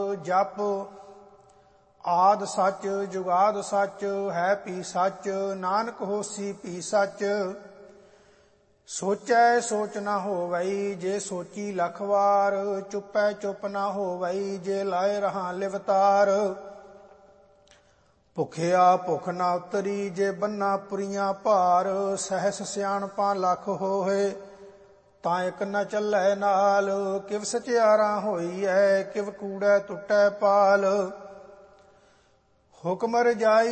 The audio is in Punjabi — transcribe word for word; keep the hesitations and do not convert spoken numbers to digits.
ਜਪ। ਆਦਿ ਸੱਚ ਜੁਗਾਦ ਸੱਚ, ਹੈ ਭੀ ਸੱਚ, ਨਾਨਕ ਹੋਸੀ ਭੀ ਸੱਚ। ਸੋਚੈ ਸੋਚ ਨਾ ਹੋਵਈ, ਜੇ ਸੋਚੀ ਲੱਖ ਵਾਰ। ਚੁੱਪੈ ਚੁੱਪ ਨਾ ਹੋਵਈ, ਜੇ ਲਾਏ ਰਹਾ ਲਿਵਤਾਰ। ਭੁਖਿਆ ਭੁਖ ਨਾ ਉਤਰੀ, ਜੇ ਬੰਨਾ ਪੁਰੀਆਂ ਭਾਰ। ਸਹਿਸ ਸਿਆਣਪਾਂ ਲੱਖ ਹੋਏ, ਤਾਂ ਇੱਕ ਨ ਚੱਲੈ ਨਾਲ। ਕਿਵ ਸਚਿਆਰਾ ਹੋਈਐ, ਕਿਵ ਕੂੜੈ ਟੁੱਟੈ ਪਾਲ। ਹੁਕਮ ਰਜਾਈ